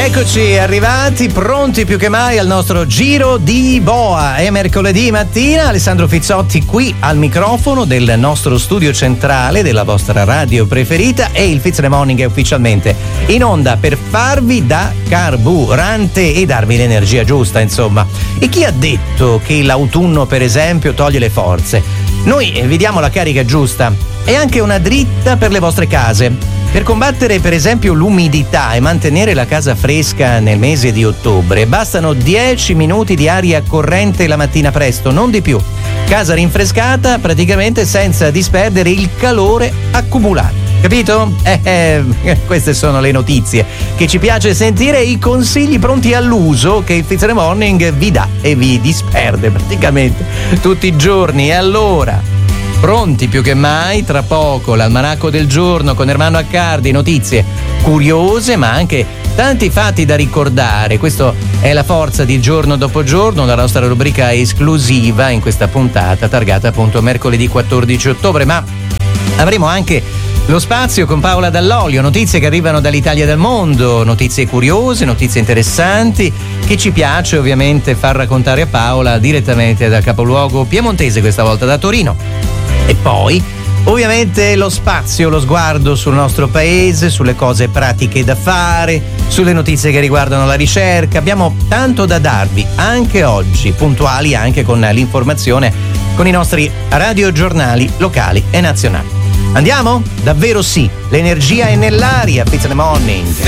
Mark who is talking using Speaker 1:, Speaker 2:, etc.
Speaker 1: Eccoci arrivati, pronti più che mai al nostro giro di boa. È mercoledì mattina, Alessandro Fizzotti qui al microfono del nostro studio centrale della vostra radio preferita e il Fizz Morning è ufficialmente in onda per farvi da carburante e darvi l'energia giusta, insomma. E chi ha detto che l'autunno, per esempio, toglie le forze? Noi vi diamo la carica giusta e anche una dritta per le vostre case. Per combattere per esempio l'umidità e mantenere la casa fresca nel mese di ottobre bastano 10 minuti di aria corrente la mattina presto, non di più. Casa rinfrescata praticamente senza disperdere il calore accumulato. Capito? Queste sono le notizie che ci piace sentire e i consigli pronti all'uso che il Fizz Morning vi dà e vi disperde praticamente tutti i giorni. E allora, pronti più che mai, tra poco l'almanacco del giorno con Ermanno Accardi, notizie curiose ma anche tanti fatti da ricordare. Questa è la forza di Giorno dopo Giorno, la nostra rubrica esclusiva in questa puntata targata appunto mercoledì 14 ottobre, ma avremo anche lo spazio con Paola Dall'Olio, notizie che arrivano dall'Italia e dal mondo, notizie curiose, notizie interessanti che ci piace ovviamente far raccontare a Paola direttamente dal capoluogo piemontese, questa volta da Torino. E poi, ovviamente, lo spazio, lo sguardo sul nostro paese, sulle cose pratiche da fare, sulle notizie che riguardano la ricerca. Abbiamo tanto da darvi, anche oggi, puntuali anche con l'informazione, con i nostri radiogiornali locali e nazionali. Andiamo? Davvero sì, l'energia è nell'aria, Fizz Morning.